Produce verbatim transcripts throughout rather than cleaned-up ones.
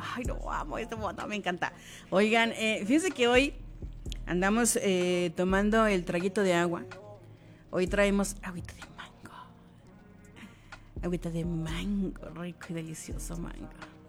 Ay, no, amo este moto, me encanta. Oigan, eh, fíjense que hoy andamos eh, tomando el traguito de agua. Hoy traemos agüita de mango. Agüita de mango, rico y delicioso mango.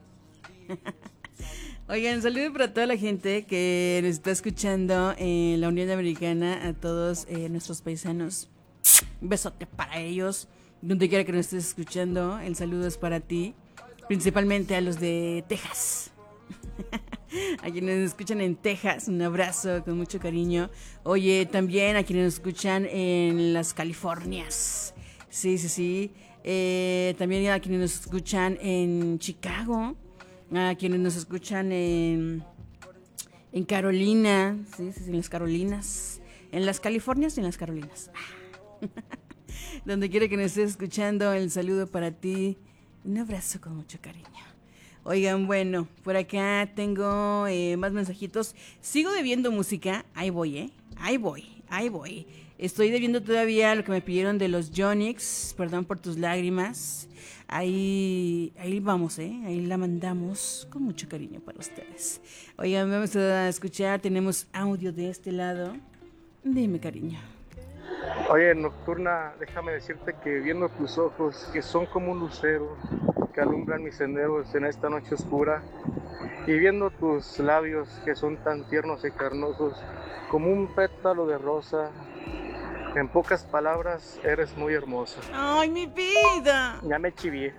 Oigan, saludos para toda la gente que nos está escuchando en la Unión Americana, a todos eh, nuestros paisanos. Un besote para ellos, donde quiera que nos estés escuchando. El saludo es para ti, principalmente a los de Texas. A quienes nos escuchan en Texas, un abrazo con mucho cariño. Oye, también a quienes nos escuchan en las Californias. Sí, sí, sí. Eh, también a quienes nos escuchan en Chicago. A quienes nos escuchan en, en Carolina. Sí, sí, sí, en las Carolinas. En las Californias y en las Carolinas. Donde quiera que nos estés escuchando, el saludo para ti. Un abrazo con mucho cariño. Oigan, bueno, por acá tengo eh, más mensajitos. Sigo debiendo música. Ahí voy, ¿eh? Ahí voy, ahí voy. Estoy debiendo todavía lo que me pidieron de los Yonix. Perdón por tus lágrimas. Ahí, ahí vamos, ¿eh? Ahí la mandamos con mucho cariño para ustedes. Oigan, vamos a escuchar. Tenemos audio de este lado. Dime, cariño. Oye, Nocturna, déjame decirte que viendo tus ojos, que son como un lucero, que alumbran mis senderos en esta noche oscura, y viendo tus labios, que son tan tiernos y carnosos, como un pétalo de rosa, en pocas palabras, eres muy hermosa. ¡Ay, mi vida! Ya me chivié.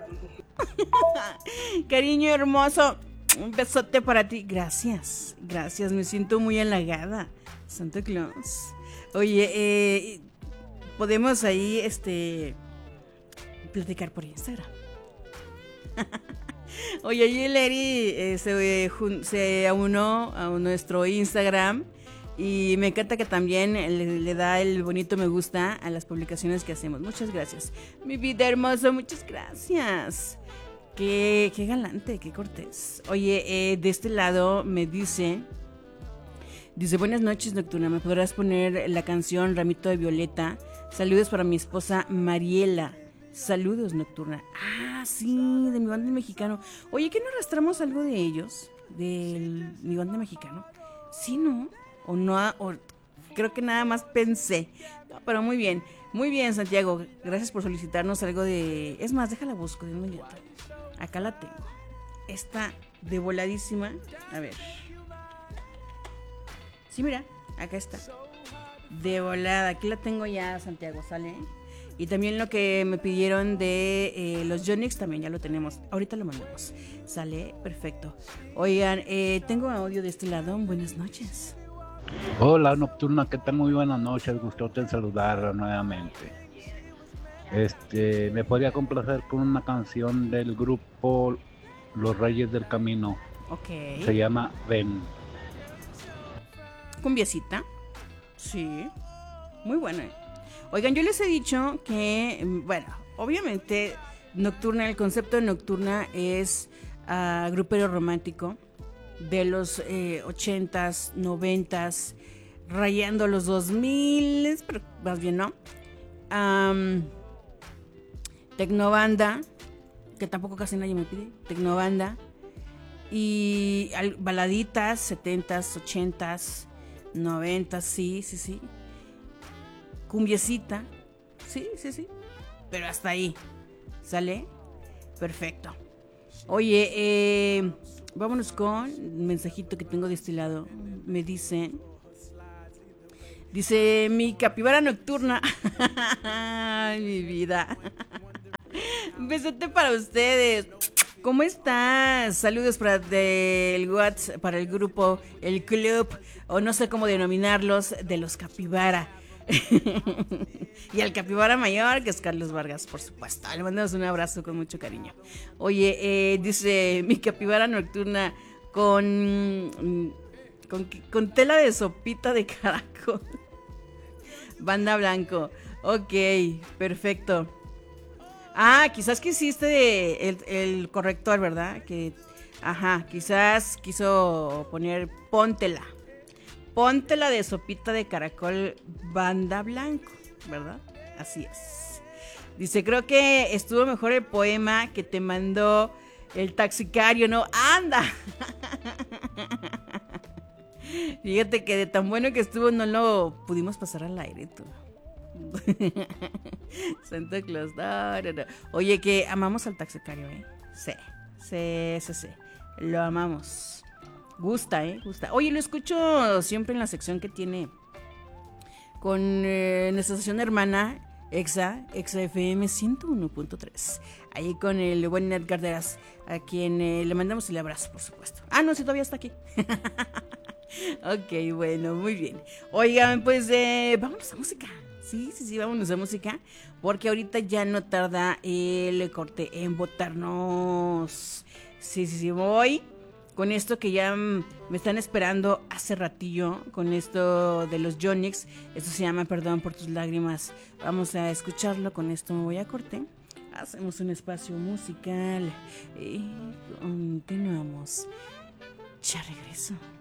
Cariño hermoso, un besote para ti. Gracias, gracias, me siento muy halagada. Santa Claus. Oye, eh, podemos ahí, este, platicar por Instagram. Oye, ayer Leri eh, se, se aunó a nuestro Instagram y me encanta que también le, le da el bonito me gusta a las publicaciones que hacemos. Muchas gracias. Mi vida hermoso, muchas gracias. Qué, qué galante, qué cortés. Oye, eh, de este lado me dice, dice, buenas noches, Nocturna, ¿me podrás poner la canción Ramito de Violeta? Saludos para mi esposa Mariela. Saludos, Nocturna. Ah, sí, de mi banda mexicano. Oye, ¿qué no arrastramos algo de ellos? De mi banda mexicano. Sí, ¿no? O no, o creo que nada más pensé. No, pero muy bien, muy bien, Santiago. Gracias por solicitarnos algo de... Es más, déjala busco de inmediato. Acá la tengo. Esta de voladísima. A ver. Sí, mira, acá está. De volada, aquí la tengo ya, Santiago, ¿sale? Y también lo que me pidieron de eh, los Yonix, también ya lo tenemos. Ahorita lo mandamos. ¿Sale? Perfecto. Oigan, eh, tengo audio de este lado. Buenas noches. Hola, Nocturna, ¿qué tal? Muy buenas noches, gustote en saludar nuevamente. Este, me podría complacer con una canción del grupo Los Reyes del Camino. Ok. Se llama Ven. Cumbiecita. Sí. Muy buena. Oigan, yo les he dicho que, bueno, obviamente Nocturna, el concepto de Nocturna es uh, grupero romántico de los eh, ochentas, noventas, rayando los dos miles, pero más bien no. Um, Tecnobanda, que tampoco casi nadie me pide, Tecnobanda, y al, baladitas, setentas, ochentas, noventas, sí, sí, sí. Cumbiecita, sí, sí, sí, pero hasta ahí, ¿sale? Perfecto. Oye, eh, vámonos con un mensajito que tengo de este lado. Me dicen, dice mi capibara nocturna. Ay, mi vida. Un besote para ustedes. ¿Cómo estás? Saludos para el WhatsApp, para el grupo, el club, o no sé cómo denominarlos, de los capibara. Y al capibara mayor, que es Carlos Vargas, por supuesto. Le mandamos un abrazo con mucho cariño. Oye, eh, dice mi capibara nocturna con, con con tela de sopita de caracol. Banda blanco. Ok, perfecto. Ah, quizás quisiste el, el corrector, ¿verdad? Que, ajá, quizás quiso poner póntela. Póntela de sopita de caracol, banda blanco, ¿verdad? Así es. Dice, creo que estuvo mejor el poema que te mandó El taxicario, ¿no? ¡Anda! Fíjate que de tan bueno que estuvo no lo pudimos pasar al aire, tú. Santa Claus, no, no, no. Oye, que amamos al taxicario, ¿eh? Sí, sí, sí, sí. Lo amamos. Gusta, ¿eh? Gusta. Oye, lo escucho siempre en la sección que tiene con eh, nuestra estación hermana Exa, Exa F M ciento uno punto tres. Ahí con el buen Ned Carderas, a quien eh, le mandamos el abrazo, por supuesto. Ah, no, si todavía está aquí. Ok, bueno, muy bien. Oigan, pues eh, vámonos a música. Sí, sí, sí, vámonos a música. Porque ahorita ya no tarda el corte en botarnos. Sí, sí, sí, voy con esto que ya me están esperando hace ratillo. Con esto de los Yonix. Esto se llama Perdón por tus lágrimas. Vamos a escucharlo. Con esto me voy a corte. Hacemos un espacio musical. Y continuamos. Ya regreso.